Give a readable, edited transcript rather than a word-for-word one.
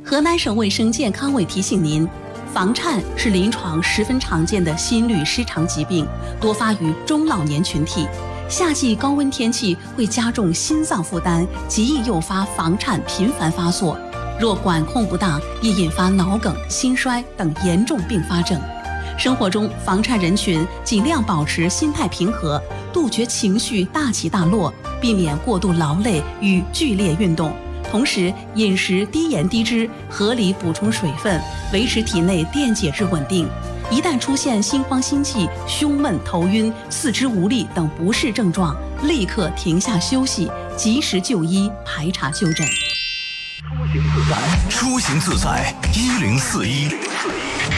河南省卫生健康委提醒您，房颤是临床十分常见的心律失常疾病，多发于中老年群体。夏季高温天气会加重心脏负担，极易诱发房颤频繁发作。若管控不当，易引发脑梗、心衰等严重并发症。生活中，房颤人群尽量保持心态平和，杜绝情绪大起大落，避免过度劳累与剧烈运动。同时，饮食低盐低脂，合理补充水分，维持体内电解质稳定。一旦出现心慌心悸、胸闷、头晕、四肢无力等不适症状，立刻停下休息，及时就医，排查就诊。 出行自在，1041。